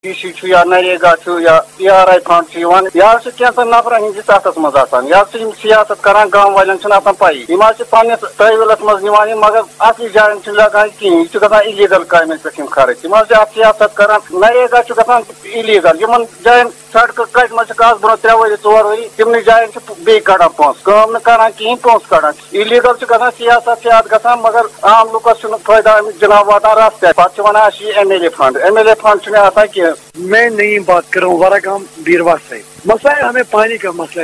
D C یا نریگا یا P R آئی fund یا کینٛژن نفرن ہندس اتس مز یا سیاست کران گام والن پی پنس تحویلس مز نوان مگر اصلی جائن لگان کہین یہ گھان الیگل کامن پہ خرچ ات سیاست کران نریگا گھان الیگل ان جائن سڑک کٹ مز برو 3 ؤری 4 ؤری تمن جائن بی کڑان پونس کام کران کہین پونس کڑان الیگل گھان سیاست گھان مگر عام لکس فائدہ جناب واتان رس پہ ونان ایم ایل اے فنڈ آسان کی. میں نہیں بات کر رہا ہوں واراگام بیروا سے. مسئلہ ہے ہمیں پانی کا مسئلہ ہے.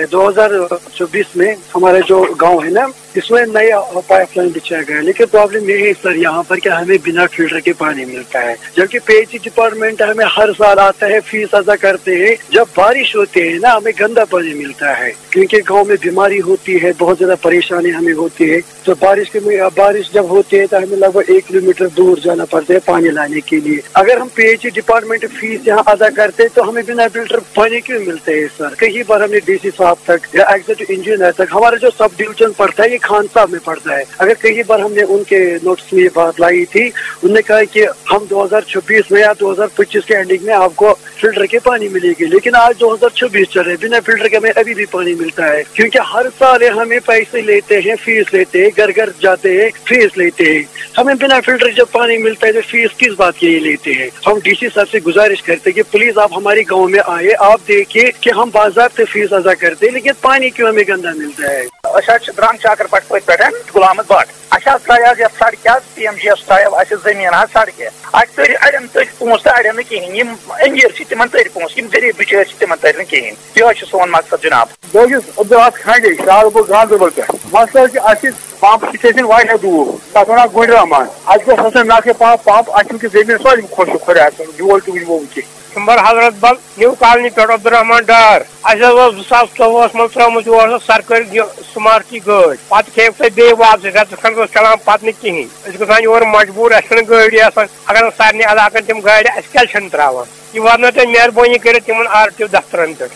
2024 میں ہمارے جو گاؤں ہے نا اس میں نیا پائپ لائن بچھایا گیا لیکن پرابلم یہ ہے سر یہاں پر کہ ہمیں بنا فلٹر کے پانی ملتا ہے جبکہ پی ایچ ای ڈپارٹمنٹ ہمیں ہر سال آتا ہے فیس ادا کرتے ہیں. جب بارش ہوتی ہے نا ہمیں گندا پانی ملتا ہے کیونکہ گاؤں میں بیماری ہوتی ہے بہت زیادہ پریشانی ہمیں ہوتی ہے. تو بارش جب ہوتی ہے تو ہمیں لگ بھگ 1 کلومیٹر دور جانا پڑتا ہے پانی لانے کے لیے. اگر ہم P H E department face یہاں ادا کرتے تو ہمیں بنا فلٹر پانی کیوں ملتے ہیں سر. کہیں بار ہم نے ڈی سی صاحب تک یا ایگزیکٹو انجینئر تک ہمارا جو سب ڈویژن پڑتا ہے یہ خان صاحب میں پڑتا ہے. اگر کئی بار ہم نے ان کے نوٹس میں یہ بات لائی تھی انہوں نے کہا کہ ہم 2026 میں یا 2025 کے اینڈنگ میں آپ کو فلٹر کے پانی ملے گی لیکن آج 2026 چل رہے بنا فلٹر کے ہمیں ابھی بھی پانی ملتا ہے کیونکہ ہر سال ہمیں پیسے لیتے ہیں فیس لیتے ہیں گھر گھر جاتے ہیں فیس لیتے ہیں. ہمیں بنا فلٹر جب پانی ملتا ہے تو فیس کس بات کے لیتے ہیں. ہم ڈی سی صاحب سے گزارش کرتے ہیں کہ پلیز آپ ہماری گاؤں میں آئے آپ دیکھیے کہ ہم باضابطے فیس ادا کرتے ہیں لیکن پانی کیوں ہمیں گندا ملتا ہے. دران چاکر پٹ پہ غلام احمد بٹ ترٛایہِ یتھ سڑکہِ پی ایم جی ایس ترٛایو زمین سڑکہِ تٔرۍ اڑٮ۪ن تٔرۍ پونٛسہٕ تہٕ اڑٮ۪ن نہٕ کِہیٖنۍ یِم أمیٖر چھِ تِمن تٔرۍ پونٛسہٕ یِم غریٖب بِچٲرۍ چھِ تِمن تٔرۍ نہٕ کِہیٖنۍ. یِہوے چھُ سون مقصد جناب. بہٕ چھُس عبدالحق کھانڈے شالپور گاندربل پٮ۪ٹھ. مسلہٕ چھُ اَسہِ پمپ سٹیشن واریاہ دوٗر تتھ ونان گُنڈ رحمان اَسہِ گوٚژھ آسُن نقشہِ پمپ اَسہِ چھُنہٕ زمیٖن سورُے خۄش خۄدا صٲب بیول تہِ وٕچھو وٕنکہِ. شمبر حضرت بل نیو کالنی پہ عبدالرحمان ڈار اس 2024 من ترمت یور سرکاری سمارٹی گاڑی پتہ کھیو تھی بی واپس رتس کھنڈ چلان پتہ نا کہین گھان یور مجبور اچھا گاڑی اگر سارے علاقن تم گاڑی اس کیل تراوان یہ ورنو تھی مہربانی کر تمن آر ٹی او دفترن پہ.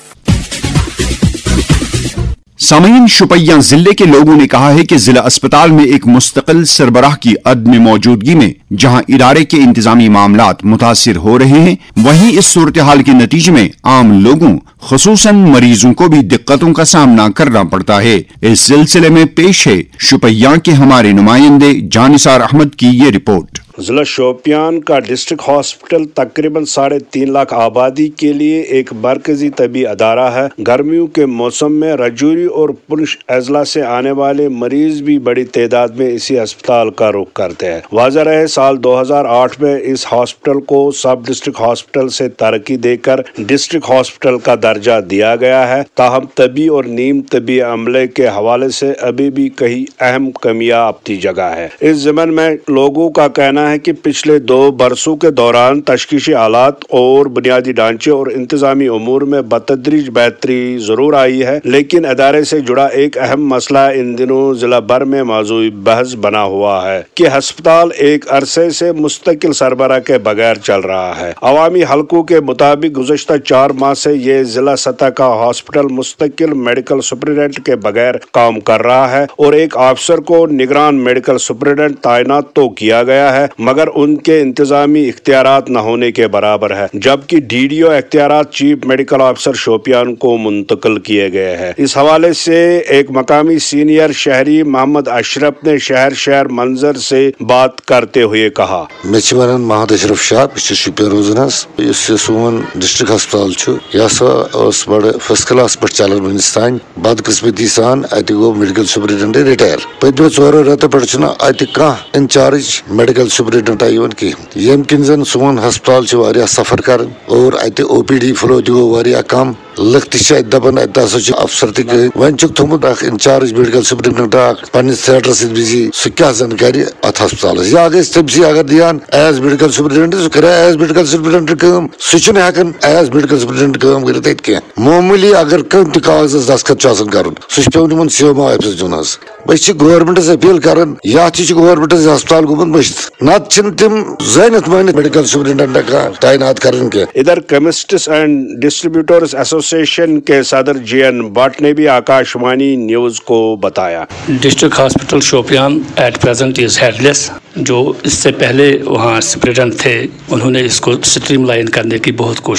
سامعین شوپیاں ضلع کے لوگوں نے کہا ہے کہ ضلع اسپتال میں ایک مستقل سربراہ کی عدم موجودگی میں جہاں ادارے کے انتظامی معاملات متاثر ہو رہے ہیں وہیں اس صورتحال کے نتیجے میں عام لوگوں خصوصاً مریضوں کو بھی دقتوں کا سامنا کرنا پڑتا ہے. اس سلسلے میں پیش ہے شوپیاں کے ہمارے نمائندے جانثار احمد کی یہ رپورٹ. ضلع شوپیان کا ڈسٹرکٹ ہاسپٹل تقریباً 3.5 لاکھ آبادی کے لیے ایک مرکزی طبی ادارہ ہے. گرمیوں کے موسم میں رجوری اور پنچ اضلاع سے آنے والے مریض بھی بڑی تعداد میں اسی اسپتال کا رخ کرتے ہیں. واضح رہے سال 2008 میں اس ہاسپٹل کو سب ڈسٹرکٹ ہاسپٹل سے ترقی دے کر ڈسٹرکٹ ہاسپٹل کا درجہ دیا گیا ہے. تاہم طبی اور نیم طبی عملے کے حوالے سے ابھی بھی کئی اہم کمیاں اپنی جگہ ہے. اس ضمن میں لوگوں کا کہنا ہے کہ پچھلے 2 برسوں کے دوران تشخیصی آلات اور بنیادی ڈھانچے اور انتظامی امور میں بتدریج بہتری ضرور آئی ہے لیکن ادارے سے جڑا ایک اہم مسئلہ ان دنوں ضلع بھر میں موضوع بحث بنا ہوا ہے کہ ہسپتال ایک عرصے سے مستقل سربراہ کے بغیر چل رہا ہے. عوامی حلقوں کے مطابق گزشتہ 4 ماہ سے یہ ضلع سطح کا ہاسپٹل مستقل میڈیکل سپرنٹینڈنٹ کے بغیر کام کر رہا ہے اور ایک افسر کو نگران میڈیکل سپرنٹینڈنٹ تعینات تو کیا گیا ہے مگر ان کے انتظامی اختیارات نہ ہونے کے برابر ہے جبکہ ڈی ڈی او اختیارات چیف میڈیکل آفیسر شوپیان کو منتقل کیے گئے ہیں. اس حوالے سے ایک مقامی سینئر شہری محمد اشرف نے شہر منظر سے بات کرتے ہوئے کہا. میں محمد اشرف شاہ شوپین روزان سون ڈسٹرکٹ ہسپتال یہ بڑے فرسٹ کلاس پہ چلان ونس تان بدقسمتی سان ات گو میڈیکل سپرنٹینڈنٹ رٹائر. پتمو 4 رتو پہ ات کھانا انچارج میڈیکل سپرنٹینڈنٹ یوان کہین یم کن زن سون ہسپتال سفر کر اور ات او پی ڈی فلو تہ گو کم لک تہ دپان ات ہسا افسر تہ گئی ون تھومت انچارج میڈیکل سپرنٹینڈنٹ پنس تھیٹر ست بزی سہ کیا زن کر ات ہسپتالس یا گھس تمسی اگر دیان ایز میڈیکل سپرنٹینڈنٹ سہ کر ایز میڈیکل سپرنٹینڈنٹ کام سہ ہیکان ایز میڈیکل سپرنٹینڈنٹ کام کرت ات کی معمولی اگر کم تہ کاغذ دستخط کرن سہ پیون سی ایم آفس دن. بس گورمنٹس اپیل کران یا گورمنٹ ہسپتال گومت مشت نت تم زانت مانت میڈیکل سپرنٹینڈنٹ تعینات کرن کی. ادھر کیمسٹس اینڈ ڈسٹریبیوٹرز ایسوسی एसोसिएशन के सदर JN भट्ट ने भी आकाशवाणी न्यूज को बताया। District hospital Shopian at present is headless. जो इससे पहले वहाँ सुपरिटेंडेंट थे, उन्होंने इसको स्ट्रीमलाइन करने की बहुत कोशिश